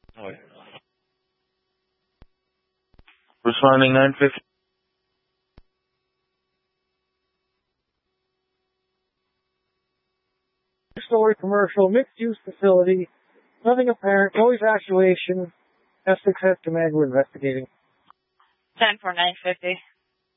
Okay. Responding 950. Story commercial, mixed-use facility, nothing apparent, no evacuation. Essex has command, we're investigating. 10 for 950.